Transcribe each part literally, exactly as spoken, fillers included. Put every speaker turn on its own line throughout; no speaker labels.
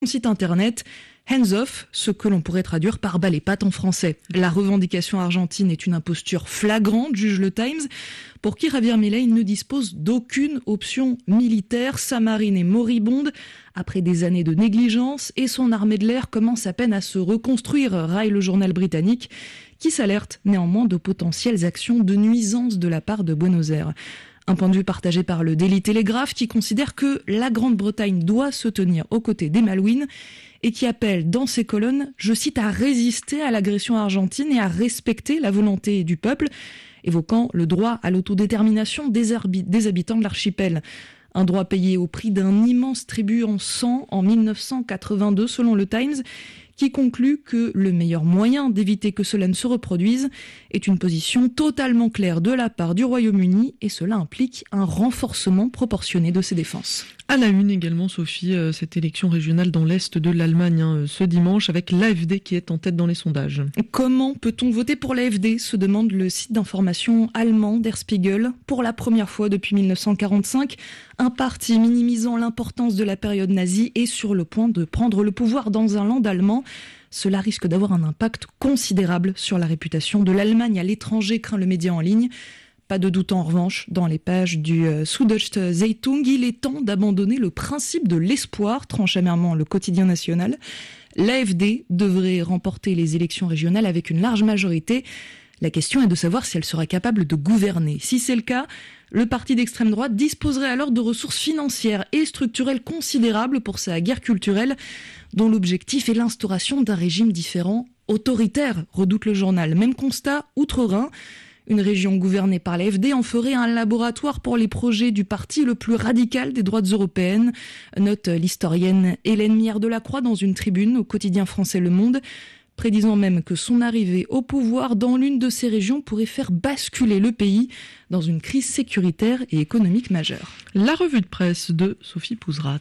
site internet Hands Off, ce que l'on pourrait traduire par bas les pattes en français. La revendication argentine est une imposture flagrante, juge le Times, pour qui Javier Milei ne dispose d'aucune option militaire. Sa marine est moribonde après des années de négligence et son armée de l'air commence à peine à se reconstruire, raille le journal britannique, qui s'alerte néanmoins de potentielles actions de nuisance de la part de Buenos Aires. Un point de vue partagé par le Daily Telegraph qui considère que la Grande-Bretagne doit se tenir aux côtés des Malouines et qui appelle dans ses colonnes, je cite, à résister à l'agression argentine et à respecter la volonté du peuple, évoquant le droit à l'autodétermination des, arbi- des habitants de l'archipel. Un droit payé au prix d'un immense tribut en sang en dix-neuf cent quatre-vingt-deux selon le Times, qui conclut que le meilleur moyen d'éviter que cela ne se reproduise est une position totalement claire de la part du Royaume-Uni et cela implique un renforcement proportionné de ses défenses.
À la une également, Sophie, euh, cette élection régionale dans l'Est de l'Allemagne hein, ce dimanche avec l'A F D qui est en tête dans les sondages.
Comment peut-on voter pour l'A F D se demande le site d'information allemand Der Spiegel. Pour la première fois depuis dix-neuf cent quarante-cinq, un parti minimisant l'importance de la période nazie est sur le point de prendre le pouvoir dans un land allemand. Cela risque d'avoir un impact considérable sur la réputation de l'Allemagne à l'étranger, craint le média en ligne. Pas de doute en revanche, dans les pages du euh, Süddeutsche Zeitung, il est temps d'abandonner le principe de l'espoir, tranche amèrement le quotidien national. L'A F D devrait remporter les élections régionales avec une large majorité. La question est de savoir si elle sera capable de gouverner. Si c'est le cas, le parti d'extrême droite disposerait alors de ressources financières et structurelles considérables pour sa guerre culturelle, dont l'objectif est l'instauration d'un régime différent, autoritaire, redoute le journal. Même constat outre-Rhin. Une région gouvernée par l'A F D en ferait un laboratoire pour les projets du parti le plus radical des droites européennes, note l'historienne Hélène Mière-Delacroix dans une tribune au quotidien français Le Monde, prédisant même que son arrivée au pouvoir dans l'une de ces régions pourrait faire basculer le pays dans une crise sécuritaire et économique majeure.
La revue de presse de Sophie Pouzrat.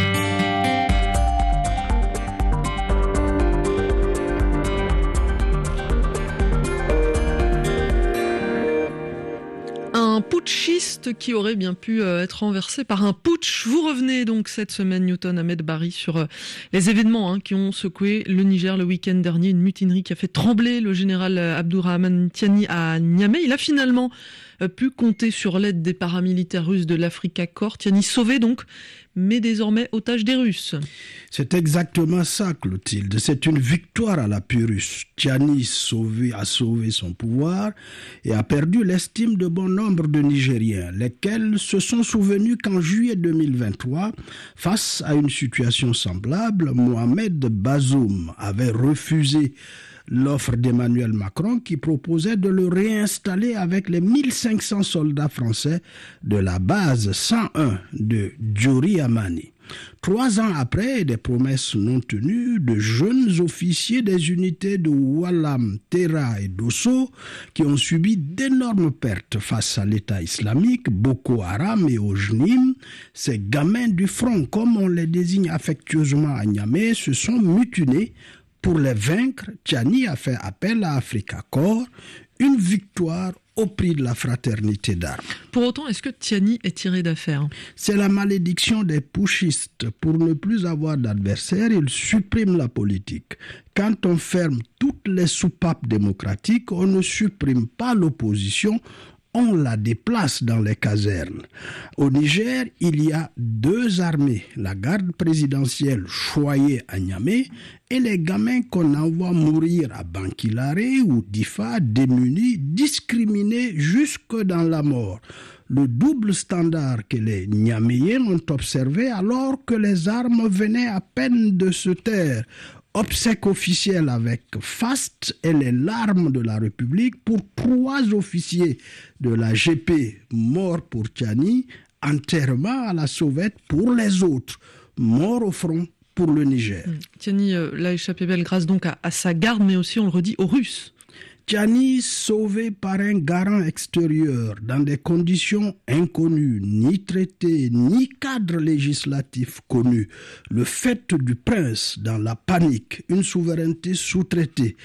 Un putschiste qui aurait bien pu être renversé par un putsch. Vous revenez donc cette semaine, Newton Ahmed Barry, sur les événements hein, qui ont secoué le Niger le week-end dernier. Une mutinerie qui a fait trembler le général Abdourahmane Tiani à Niamey. Il a finalement pu compter sur l'aide des paramilitaires russes de l'Africa Corps. Tiani sauvé donc, mais désormais otage des Russes.
C'est exactement ça, Clotilde. C'est une victoire à l'appui russe. Tiani sauvé, a sauvé son pouvoir et a perdu l'estime de bon nombre de Nigériens, lesquels se sont souvenus qu'en juillet deux mille vingt-trois, face à une situation semblable, Mohamed Bazoum avait refusé l'offre d'Emmanuel Macron qui proposait de le réinstaller avec les mille cinq cents soldats français de la base cent un de Djori Amani. Trois ans après, des promesses non tenues de jeunes officiers des unités de Walam, Terra et Dosso qui ont subi d'énormes pertes face à l'État islamique, Boko Haram et au Jnim, ces gamins du front, comme on les désigne affectueusement à Niamey, se sont mutinés. Pour les vaincre, Tiani a fait appel à Africa Corps, une victoire au prix de la fraternité d'armes.
Pour autant, est-ce que Tiani est tiré d'affaire ?
C'est la malédiction des putschistes. Pour ne plus avoir d'adversaires, ils suppriment la politique. Quand on ferme toutes les soupapes démocratiques, on ne supprime pas l'opposition, on la déplace dans les casernes. Au Niger, il y a deux armées, la garde présidentielle choyée à Niamey et les gamins qu'on envoie mourir à Bankilare ou Difa, démunis, discriminés jusque dans la mort. Le double standard que les Niaméens ont observé alors que les armes venaient à peine de se taire. Obsèques officielles avec faste et les larmes de la République pour trois officiers de la G P morts pour Tiani, enterrement à la sauvette pour les autres, morts au front pour le Niger.
Tiani euh, l'a échappé belle grâce donc à, à sa garde, mais aussi, on le redit, aux Russes.
Tiani sauvé par un garant extérieur dans des conditions inconnues, ni traité, ni cadre législatif connu. Le fait du prince dans la panique, une souveraineté sous-traitée.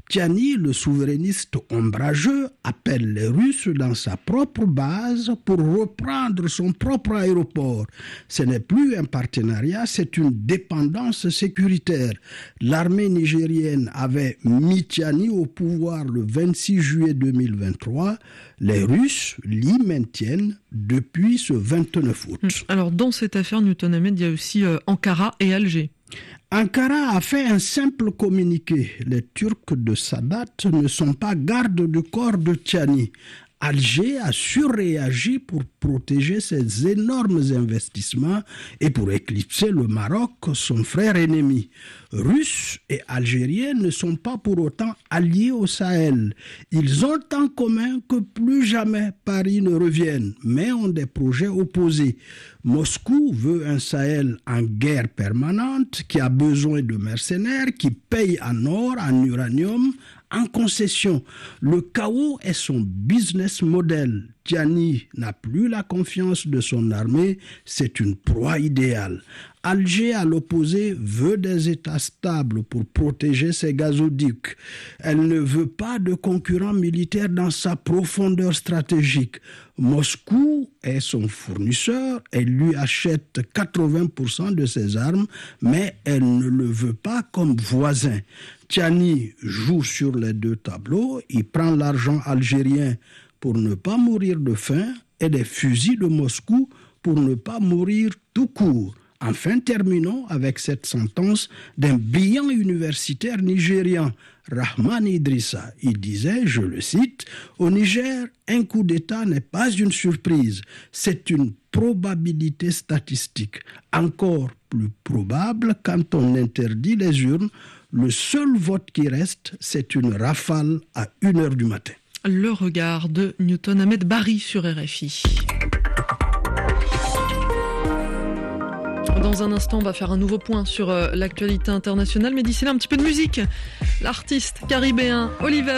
Tiani, le souverainiste ombrageux, appelle les Russes dans sa propre base pour reprendre son propre aéroport. Ce n'est plus un partenariat, c'est une dépendance sécuritaire. L'armée nigérienne avait mis Tiani au pouvoir le vingt-six juillet deux mille vingt-trois. Les Russes l'y maintiennent depuis ce vingt-neuf août.
Alors dans cette affaire, Newton Ahmed, il y a aussi euh, Ankara et Alger.
Ankara a fait un simple communiqué. Les Turcs de Sadat ne sont pas gardes du corps de Tiani. Alger a surréagi pour protéger ses énormes investissements et pour éclipser le Maroc, son frère ennemi. Russes et Algériens ne sont pas pour autant alliés au Sahel. Ils ont en commun que plus jamais Paris ne revienne, mais ont des projets opposés. Moscou veut un Sahel en guerre permanente, qui a besoin de mercenaires, qui paye en or, en uranium, en concession. Le chaos est son business model. Tiani n'a plus la confiance de son armée, c'est une proie idéale. Alger, à l'opposé, veut des États stables pour protéger ses gazoducs. Elle ne veut pas de concurrents militaires dans sa profondeur stratégique. Moscou est son fournisseur, elle lui achète quatre-vingts pour cent de ses armes, mais elle ne le veut pas comme voisin. Tiani joue sur les deux tableaux, il prend l'argent algérien pour ne pas mourir de faim et des fusils de Moscou pour ne pas mourir tout court. Enfin, terminons avec cette sentence d'un brillant universitaire nigérian, Rahman Idrissa. Il disait, je le cite, « Au Niger, un coup d'État n'est pas une surprise, c'est une probabilité statistique. Encore plus probable quand on interdit les urnes, le seul vote qui reste, c'est une rafale à une heure du matin. »
Le regard de Newton Ahmed Barry sur R F I. Dans un instant, on va faire un nouveau point sur l'actualité internationale, mais d'ici là, un petit peu de musique. L'artiste caribéen Oliver